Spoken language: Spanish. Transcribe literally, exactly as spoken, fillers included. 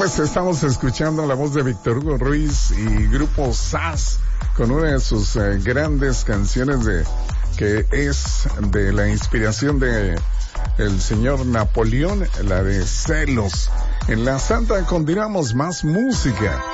pues estamos escuchando la voz de Víctor Hugo Ruiz y Grupo Saz con una de sus eh, grandes canciones de que es de la inspiración de el señor Napoleón, la de Celos. En la Santa continuamos más música.